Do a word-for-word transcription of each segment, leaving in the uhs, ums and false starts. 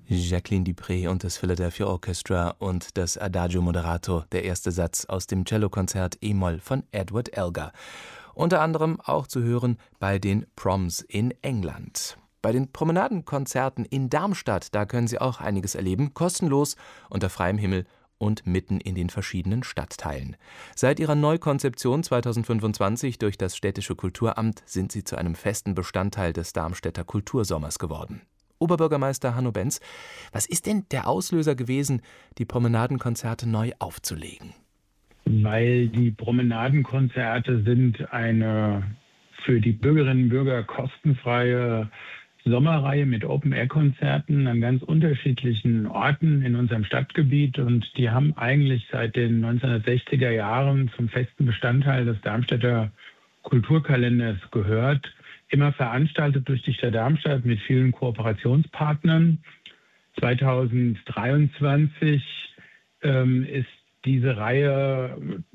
Jacqueline du Pré und das Philadelphia Orchestra und das Adagio Moderato, der erste Satz aus dem Cellokonzert E-Moll von Edward Elgar. Unter anderem auch zu hören bei den Proms in England. Bei den Promenadenkonzerten in Darmstadt, da können Sie auch einiges erleben, kostenlos, unter freiem Himmel und mitten in den verschiedenen Stadtteilen. Seit ihrer Neukonzeption zweitausendfünfundzwanzig durch das Städtische Kulturamt sind sie zu einem festen Bestandteil des Darmstädter Kultursommers geworden. Oberbürgermeister Hanno Benz, was ist denn der Auslöser gewesen, die Promenadenkonzerte neu aufzulegen? Weil die Promenadenkonzerte sind eine für die Bürgerinnen und Bürger kostenfreie Sommerreihe mit Open-Air-Konzerten an ganz unterschiedlichen Orten in unserem Stadtgebiet. Und die haben eigentlich seit den neunzehnhundertsechziger Jahren zum festen Bestandteil des Darmstädter Kulturkalenders gehört. Immer veranstaltet durch die Stadt Darmstadt mit vielen Kooperationspartnern. zweitausenddreiundzwanzig ähm, ist diese Reihe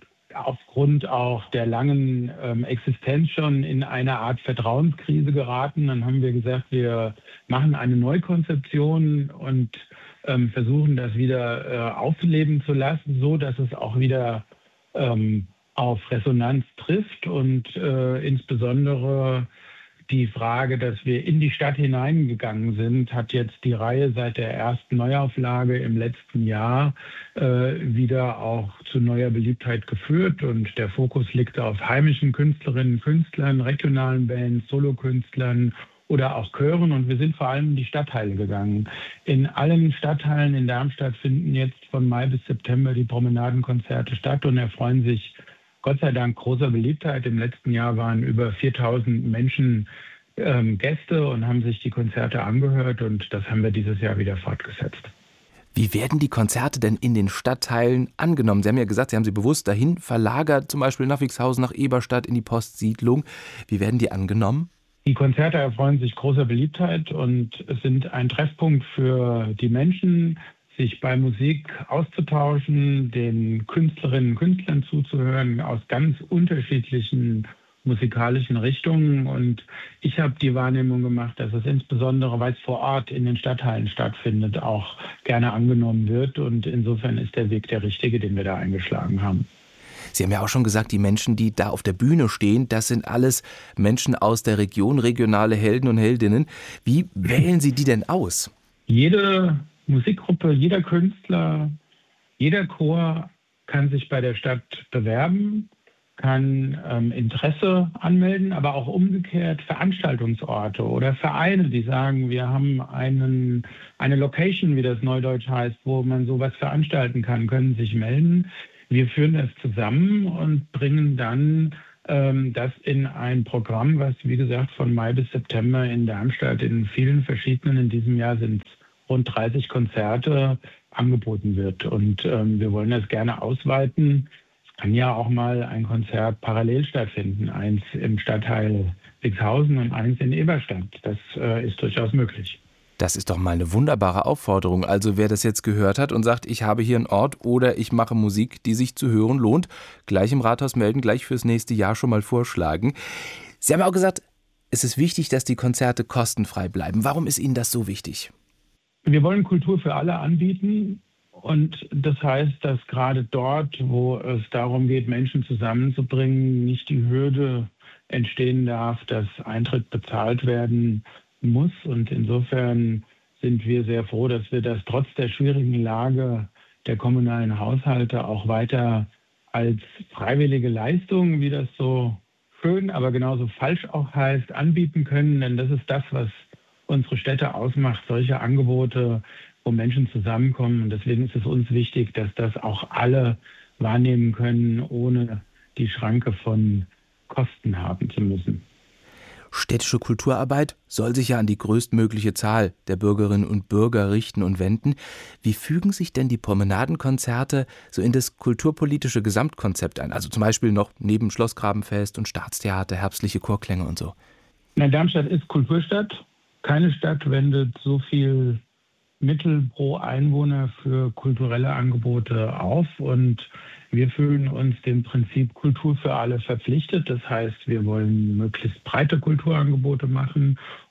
aufgrund auch der langen ähm, Existenz schon in eine Art Vertrauenskrise geraten. Dann haben wir gesagt, wir machen eine Neukonzeption und ähm, versuchen das wieder äh, aufleben zu lassen, so dass es auch wieder ähm, auf Resonanz trifft und äh, insbesondere die Frage, dass wir in die Stadt hineingegangen sind, hat jetzt die Reihe seit der ersten Neuauflage im letzten Jahr äh, wieder auch zu neuer Beliebtheit geführt. Und der Fokus liegt auf heimischen Künstlerinnen und Künstlern, regionalen Bands, Solokünstlern oder auch Chören. Und wir sind vor allem in die Stadtteile gegangen. In allen Stadtteilen in Darmstadt finden jetzt von Mai bis September die Promenadenkonzerte statt und erfreuen sich Gott sei Dank großer Beliebtheit. Im letzten Jahr waren über viertausend Menschen ähm, Gäste und haben sich die Konzerte angehört. Und das haben wir dieses Jahr wieder fortgesetzt. Wie werden die Konzerte denn in den Stadtteilen angenommen? Sie haben ja gesagt, Sie haben sie bewusst dahin verlagert, zum Beispiel nach Wixhausen, nach Eberstadt, in die Postsiedlung. Wie werden die angenommen? Die Konzerte erfreuen sich großer Beliebtheit und sind ein Treffpunkt für die Menschen, sich bei Musik auszutauschen, den Künstlerinnen und Künstlern zuzuhören aus ganz unterschiedlichen musikalischen Richtungen. Und ich habe die Wahrnehmung gemacht, dass es insbesondere, weil es vor Ort in den Stadtteilen stattfindet, auch gerne angenommen wird. Und insofern ist der Weg der richtige, den wir da eingeschlagen haben. Sie haben ja auch schon gesagt, die Menschen, die da auf der Bühne stehen, das sind alles Menschen aus der Region, regionale Helden und Heldinnen. Wie wählen Sie die denn aus? Jede Musikgruppe, jeder Künstler, jeder Chor kann sich bei der Stadt bewerben, kann ähm, Interesse anmelden, aber auch umgekehrt Veranstaltungsorte oder Vereine, die sagen, wir haben einen, eine Location, wie das Neudeutsch heißt, wo man sowas veranstalten kann, können sich melden. Wir führen das zusammen und bringen dann ähm, das in ein Programm, was, wie gesagt, von Mai bis September in Darmstadt in vielen verschiedenen, in diesem Jahr sind es rund dreißig Konzerte angeboten wird. Und ähm, wir wollen das gerne ausweiten. Es kann ja auch mal ein Konzert parallel stattfinden. Eins im Stadtteil Wixhausen und eins in Eberstadt. Das äh, ist durchaus möglich. Das ist doch mal eine wunderbare Aufforderung. Also wer das jetzt gehört hat und sagt, ich habe hier einen Ort oder ich mache Musik, die sich zu hören lohnt, gleich im Rathaus melden, gleich fürs nächste Jahr schon mal vorschlagen. Sie haben auch gesagt, es ist wichtig, dass die Konzerte kostenfrei bleiben. Warum ist Ihnen das so wichtig? Wir wollen Kultur für alle anbieten und das heißt, dass gerade dort, wo es darum geht, Menschen zusammenzubringen, nicht die Hürde entstehen darf, dass Eintritt bezahlt werden muss. Und insofern sind wir sehr froh, dass wir das trotz der schwierigen Lage der kommunalen Haushalte auch weiter als freiwillige Leistung, wie das so schön, aber genauso falsch auch heißt, anbieten können. Denn das ist das, was unsere Städte ausmacht, solche Angebote, wo Menschen zusammenkommen. Und deswegen ist es uns wichtig, dass das auch alle wahrnehmen können, ohne die Schranke von Kosten haben zu müssen. Städtische Kulturarbeit soll sich ja an die größtmögliche Zahl der Bürgerinnen und Bürger richten und wenden. Wie fügen sich denn die Promenadenkonzerte so in das kulturpolitische Gesamtkonzept ein? Also zum Beispiel noch neben Schlossgrabenfest und Staatstheater, herbstliche Chorklänge und so. Na, Darmstadt ist Kulturstadt. Keine Stadt wendet so viel Mittel pro Einwohner für kulturelle Angebote auf. Und wir fühlen uns dem Prinzip Kultur für alle verpflichtet. Das heißt, wir wollen möglichst breite Kulturangebote machen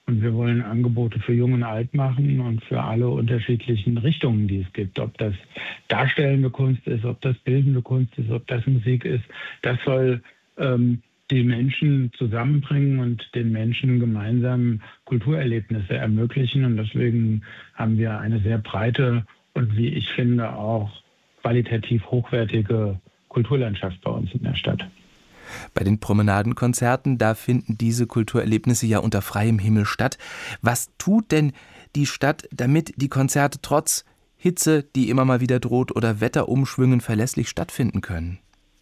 Und wir wollen Angebote für Jung und Alt machen und für alle unterschiedlichen Richtungen, die es gibt. Ob das darstellende Kunst ist, ob das bildende Kunst ist, ob das Musik ist. Das soll ähm, die Menschen zusammenbringen und den Menschen gemeinsam Kulturerlebnisse ermöglichen. Und deswegen haben wir eine sehr breite und, wie ich finde, auch qualitativ hochwertige Kulturlandschaft bei uns in der Stadt. Bei den Promenadenkonzerten, da finden diese Kulturerlebnisse ja unter freiem Himmel statt. Was tut denn die Stadt, damit die Konzerte trotz Hitze, die immer mal wieder droht, oder Wetterumschwüngen verlässlich stattfinden können?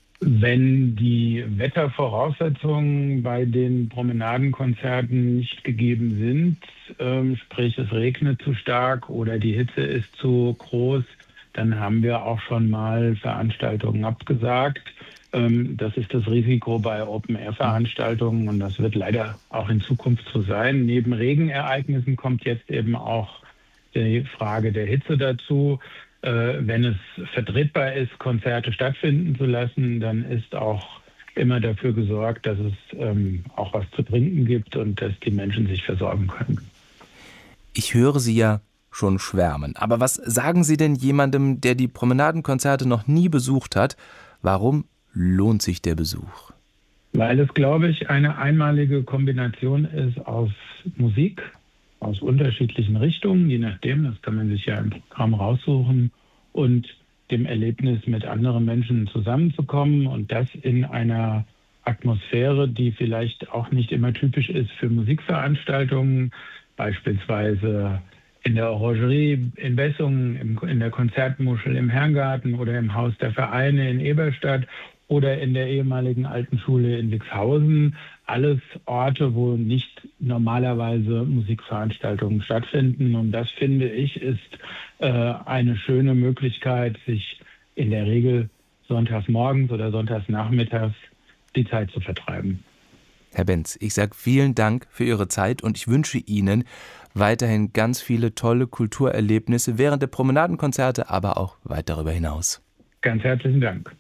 Wenn die Wettervoraussetzungen bei den Promenadenkonzerten nicht gegeben sind, ähm, sprich es regnet zu stark oder die Hitze ist zu groß, dann haben wir auch schon mal Veranstaltungen abgesagt. Ähm, das ist das Risiko bei Open-Air-Veranstaltungen und das wird leider auch in Zukunft so sein. Neben Regenereignissen kommt jetzt eben auch die Frage der Hitze dazu. Äh, wenn es vertretbar ist, Konzerte stattfinden zu lassen, dann ist auch immer dafür gesorgt, dass es ähm, auch was zu trinken gibt und dass die Menschen sich versorgen können. Ich höre Sie ja schon schwärmen. Aber was sagen Sie denn jemandem, der die Promenadenkonzerte noch nie besucht hat? Warum lohnt sich der Besuch? Weil es, glaube ich, eine einmalige Kombination ist aus Musik, aus unterschiedlichen Richtungen, je nachdem, das kann man sich ja im Programm raussuchen, und dem Erlebnis, mit anderen Menschen zusammenzukommen und das in einer Atmosphäre, die vielleicht auch nicht immer typisch ist für Musikveranstaltungen, beispielsweise in der Orangerie in Bessungen, in der Konzertmuschel im Herrngarten oder im Haus der Vereine in Eberstadt oder in der ehemaligen Alten Schule in Wixhausen. Alles Orte, wo nicht normalerweise Musikveranstaltungen stattfinden. Und das, finde ich, ist äh, eine schöne Möglichkeit, sich in der Regel sonntags morgens oder sonntags nachmittags die Zeit zu vertreiben. Herr Benz, ich sage vielen Dank für Ihre Zeit und ich wünsche Ihnen weiterhin ganz viele tolle Kulturerlebnisse während der Promenadenkonzerte, aber auch weit darüber hinaus. Ganz herzlichen Dank.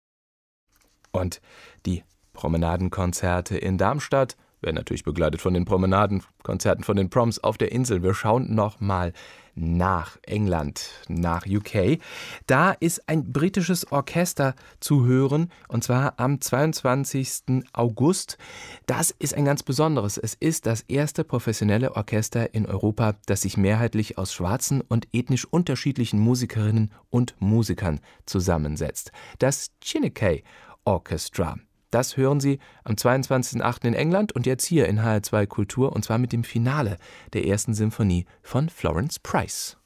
Und die Promenadenkonzerte in Darmstadt werden natürlich begleitet von den Promenadenkonzerten von den Proms auf der Insel. Wir schauen nochmal nach England, nach U K. Da ist ein britisches Orchester zu hören, und zwar am zweiundzwanzigsten August. Das ist ein ganz besonderes. Es ist das erste professionelle Orchester in Europa, das sich mehrheitlich aus schwarzen und ethnisch unterschiedlichen Musikerinnen und Musikern zusammensetzt. Das Chineke Orchestra. Das hören Sie am zweiundzwanzigsten achten in England und jetzt hier in H R zwei Kultur, und zwar mit dem Finale der ersten Symphonie von Florence Price.